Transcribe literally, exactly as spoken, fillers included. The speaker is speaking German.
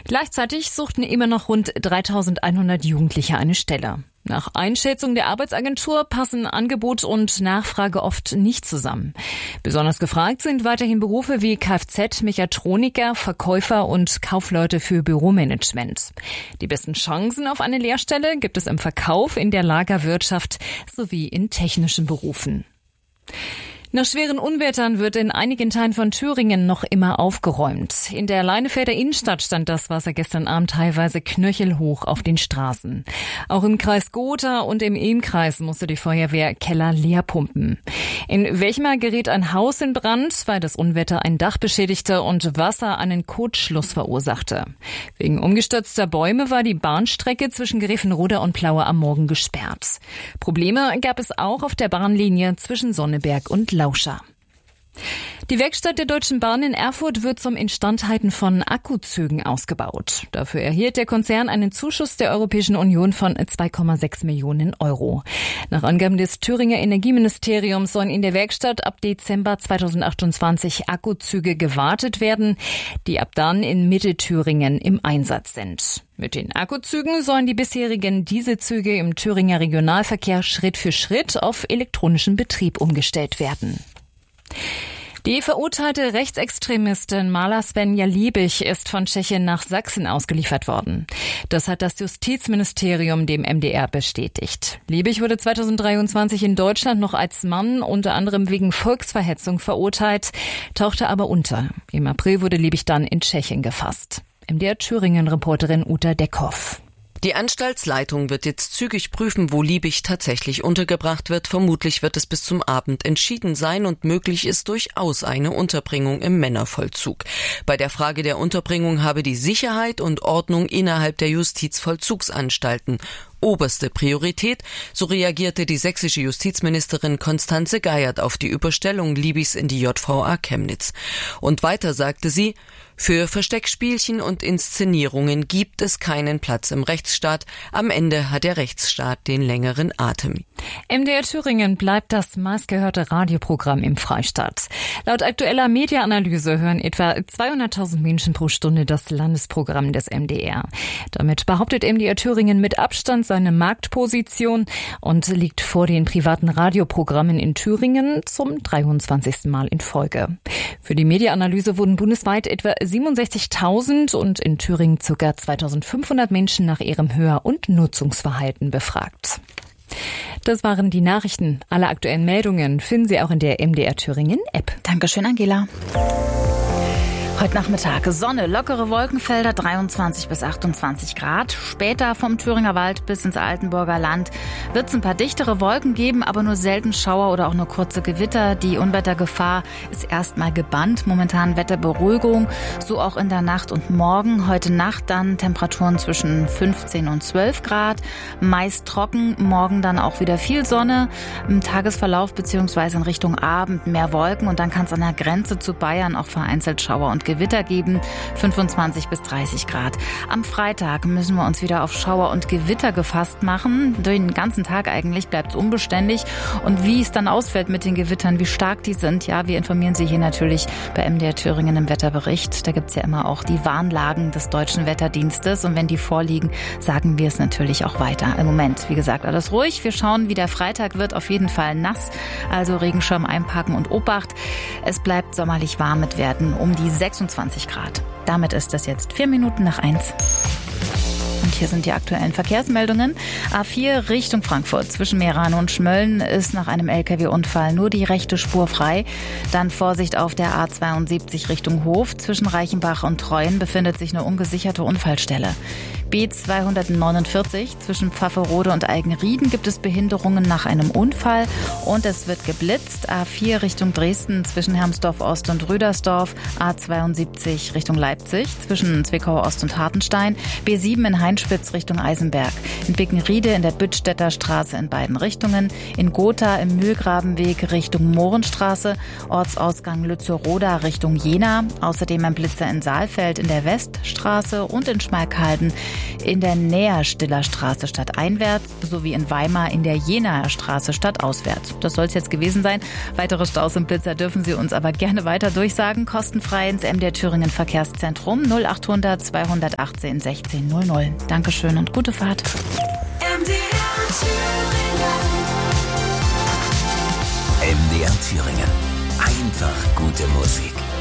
Gleichzeitig suchten immer noch rund dreitausendeinhundert Jugendliche eine Stelle. Nach Einschätzung der Arbeitsagentur passen Angebot und Nachfrage oft nicht zusammen. Besonders gefragt sind weiterhin Berufe wie Kfz-Mechatroniker, Verkäufer und Kaufleute für Büromanagement. Die besten Chancen auf eine Lehrstelle gibt es im Verkauf, in der Lagerwirtschaft sowie in technischen Berufen. Nach schweren Unwettern wird in einigen Teilen von Thüringen noch immer aufgeräumt. In der Leinefelder Innenstadt stand das Wasser gestern Abend teilweise knöchelhoch auf den Straßen. Auch im Kreis Gotha und im Ilm-Kreis musste die Feuerwehr Keller leer pumpen. In Wechmar geriet ein Haus in Brand, weil das Unwetter ein Dach beschädigte und Wasser einen Kurzschluss verursachte. Wegen umgestürzter Bäume war die Bahnstrecke zwischen Grevenroda und Plaue am Morgen gesperrt. Probleme gab es auch auf der Bahnlinie zwischen Sonneberg und Lauscha. Die Werkstatt der Deutschen Bahn in Erfurt wird zum Instandhalten von Akkuzügen ausgebaut. Dafür erhielt der Konzern einen Zuschuss der Europäischen Union von zwei Komma sechs Millionen Euro. Nach Angaben des Thüringer Energieministeriums sollen in der Werkstatt ab Dezember zweitausendachtundzwanzig Akkuzüge gewartet werden, die ab dann in Mittelthüringen im Einsatz sind. Mit den Akkuzügen sollen die bisherigen Dieselzüge im Thüringer Regionalverkehr Schritt für Schritt auf elektronischen Betrieb umgestellt werden. Die verurteilte Rechtsextremistin Mala Svenja Liebig ist von Tschechien nach Sachsen ausgeliefert worden. Das hat das Justizministerium dem M D R bestätigt. Liebig wurde zweitausenddreiundzwanzig in Deutschland noch als Mann unter anderem wegen Volksverhetzung verurteilt, tauchte aber unter. Im April wurde Liebig dann in Tschechien gefasst. M D R Thüringen-Reporterin Uta Deckhoff. Die Anstaltsleitung wird jetzt zügig prüfen, wo Liebig tatsächlich untergebracht wird. Vermutlich wird es bis zum Abend entschieden sein und möglich ist durchaus eine Unterbringung im Männervollzug. Bei der Frage der Unterbringung habe die Sicherheit und Ordnung innerhalb der Justizvollzugsanstalten oberste Priorität, so reagierte die sächsische Justizministerin Constanze Geiert auf die Überstellung Liebigs in die J V A Chemnitz. Und weiter sagte sie, für Versteckspielchen und Inszenierungen gibt es keinen Platz im Rechtsstaat. Am Ende hat der Rechtsstaat den längeren Atem. M D R Thüringen bleibt das meistgehörte Radioprogramm im Freistaat. Laut aktueller Mediaanalyse hören etwa zweihunderttausend Menschen pro Stunde das Landesprogramm des M D R. Damit behauptet M D R Thüringen mit Abstand seine Marktposition und liegt vor den privaten Radioprogrammen in Thüringen zum dreiundzwanzigsten Mal in Folge. Für die Mediaanalyse wurden bundesweit etwa siebenundsechzigtausend und in Thüringen ca. zweitausendfünfhundert Menschen nach ihrem Hör- und Nutzungsverhalten befragt. Das waren die Nachrichten. Alle aktuellen Meldungen finden Sie auch in der M D R Thüringen App. Dankeschön, Angela. Heute Nachmittag Sonne, lockere Wolkenfelder, dreiundzwanzig bis achtundzwanzig Grad. Später vom Thüringer Wald bis ins Altenburger Land wird es ein paar dichtere Wolken geben, aber nur selten Schauer oder auch nur kurze Gewitter. Die Unwettergefahr ist erstmal gebannt. Momentan Wetterberuhigung, so auch in der Nacht und morgen. Heute Nacht dann Temperaturen zwischen fünfzehn und zwölf Grad. Meist trocken, morgen dann auch wieder viel Sonne. Im Tagesverlauf bzw. in Richtung Abend mehr Wolken und dann kann es an der Grenze zu Bayern auch vereinzelt Schauer und Gewitter geben, fünfundzwanzig bis dreißig Grad. Am Freitag müssen wir uns wieder auf Schauer und Gewitter gefasst machen. Den ganzen Tag eigentlich bleibt es unbeständig. Und wie es dann ausfällt mit den Gewittern, wie stark die sind, ja, wir informieren Sie hier natürlich bei M D R Thüringen im Wetterbericht. Da gibt es ja immer auch die Warnlagen des Deutschen Wetterdienstes. Und wenn die vorliegen, sagen wir es natürlich auch weiter. Im Moment, wie gesagt, alles ruhig. Wir schauen, wie der Freitag wird. Auf jeden Fall nass. Also Regenschirm einpacken und Obacht. Es bleibt sommerlich warm mit Werten um die sechsundzwanzig Grad. Damit ist es jetzt vier Minuten nach eins. Und hier sind die aktuellen Verkehrsmeldungen. A vier Richtung Frankfurt zwischen Meerane und Schmölln ist nach einem L K W-Unfall nur die rechte Spur frei. Dann Vorsicht auf der A zweiundsiebzig Richtung Hof. Zwischen Reichenbach und Treuen befindet sich eine ungesicherte Unfallstelle. B zweihundertneunundvierzig zwischen Pfafferode und Eigenrieden gibt es Behinderungen nach einem Unfall und es wird geblitzt. A vier Richtung Dresden zwischen Hermsdorf Ost und Rüdersdorf. A zweiundsiebzig Richtung Leipzig zwischen Zwickau Ost und Hartenstein. B sieben in Heinspitz Richtung Eisenberg. In Bickenriede in der Büttstädter Straße in beiden Richtungen. In Gotha im Mühlgrabenweg Richtung Mohrenstraße. Ortsausgang Lützeroda Richtung Jena. Außerdem ein Blitzer in Saalfeld in der Weststraße und in Schmalkalden in der Näherstiller Straße stadteinwärts sowie in Weimar in der Jenaer Straße stadtauswärts. Das soll es jetzt gewesen sein. Weitere Staus und Blitzer dürfen Sie uns aber gerne weiter durchsagen. Kostenfrei ins M D R Thüringen Verkehrszentrum null achthundert zweihundertachtzehn sechzehn null null. Dankeschön und gute Fahrt. M D R Thüringen. M D R Thüringen. Einfach gute Musik.